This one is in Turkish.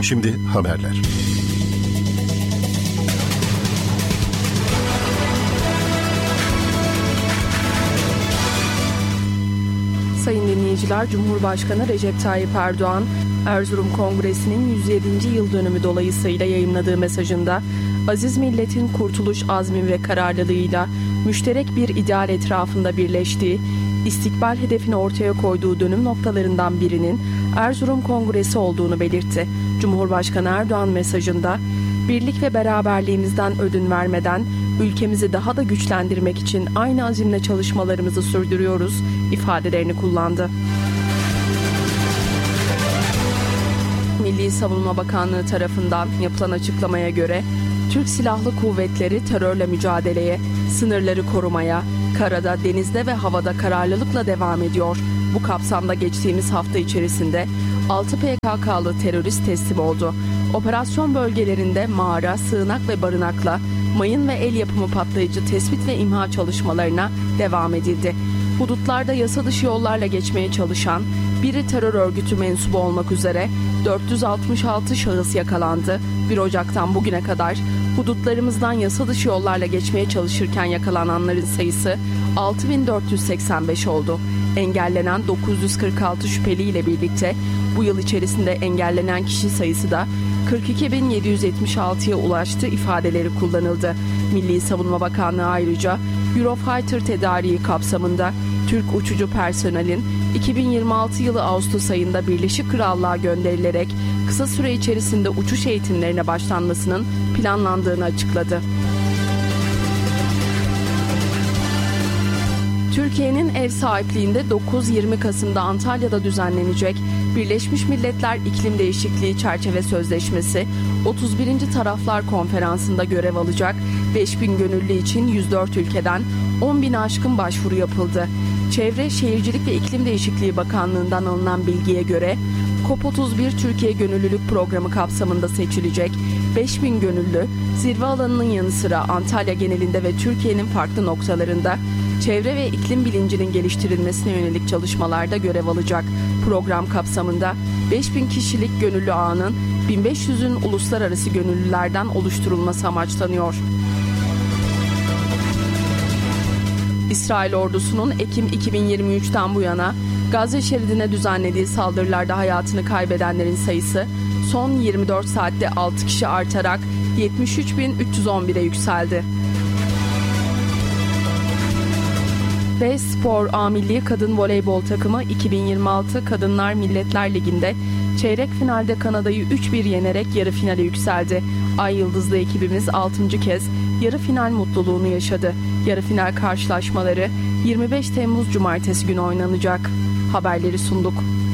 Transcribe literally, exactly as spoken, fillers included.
Şimdi haberler. Sayın dinleyiciler, Cumhurbaşkanı Recep Tayyip Erdoğan, Erzurum Kongresi'nin yüz yedinci yıl dönümü dolayısıyla yayımladığı mesajında, aziz milletin kurtuluş azmi ve kararlılığıyla müşterek bir ideal etrafında birleştiği, istikbal hedefini ortaya koyduğu dönüm noktalarından birinin Erzurum Kongresi olduğunu belirtti. Cumhurbaşkanı Erdoğan mesajında, birlik ve beraberliğimizden ödün vermeden ülkemizi daha da güçlendirmek için aynı azimle çalışmalarımızı sürdürüyoruz ifadelerini kullandı. Milli Savunma Bakanlığı tarafından yapılan açıklamaya göre Türk Silahlı Kuvvetleri terörle mücadeleye, sınırları korumaya, karada, denizde ve havada kararlılıkla devam ediyor. Bu kapsamda geçtiğimiz hafta içerisinde altı P K K'lı terörist teslim oldu. Operasyon bölgelerinde mağara, sığınak ve barınakla mayın ve el yapımı patlayıcı tespit ve imha çalışmalarına devam edildi. Hudutlarda yasa dışı yollarla geçmeye çalışan, biri terör örgütü mensubu olmak üzere dört yüz altmış altı şahıs yakalandı. bir Ocak'tan bugüne kadar hudutlarımızdan yasa dışı yollarla geçmeye çalışırken yakalananların sayısı altı bin dört yüz seksen beş oldu. Engellenen dokuz yüz kırk altı şüpheli ile birlikte bu yıl içerisinde engellenen kişi sayısı da kırk iki bin yedi yüz yetmiş altıya ulaştı ifadeleri kullanıldı. Milli Savunma Bakanlığı ayrıca Eurofighter tedariği kapsamında Türk uçucu personelin iki bin yirmi altı yılı Ağustos ayında Birleşik Krallığa gönderilerek kısa süre içerisinde uçuş eğitimlerine başlanmasının planlandığını açıkladı. Türkiye'nin ev sahipliğinde dokuz yirmi Kasım'da Antalya'da düzenlenecek Birleşmiş Milletler İklim Değişikliği Çerçeve Sözleşmesi otuz birinci Taraflar Konferansı'nda görev alacak beş bin gönüllü için yüz dört ülkeden on bine aşkın başvuru yapıldı. Çevre, Şehircilik ve İklim Değişikliği Bakanlığı'ndan alınan bilgiye göre COP otuz bir Türkiye Gönüllülük Programı kapsamında seçilecek beş bin gönüllü, zirve alanının yanı sıra Antalya genelinde ve Türkiye'nin farklı noktalarında çevre ve iklim bilincinin geliştirilmesine yönelik çalışmalarda görev alacak. Program kapsamında beş bin kişilik gönüllü ağının bin beş yüzün uluslararası gönüllülerden oluşturulması amaçlanıyor. İsrail ordusunun Ekim iki bin yirmi üçten bu yana Gazze şeridine düzenlediği saldırılarda hayatını kaybedenlerin sayısı son yirmi dört saatte altı kişi artarak yetmiş üç bin üç yüz on bire yükseldi. Ve Spor A Milli Kadın Voleybol takımı iki bin yirmi altı Kadınlar Milletler Ligi'nde çeyrek finalde Kanada'yı üç bir yenerek yarı finale yükseldi. Ay Yıldızlı ekibimiz altıncı kez yarı final mutluluğunu yaşadı. Yarı final karşılaşmaları yirmi beş Temmuz Cumartesi günü oynanacak. Haberleri sunduk.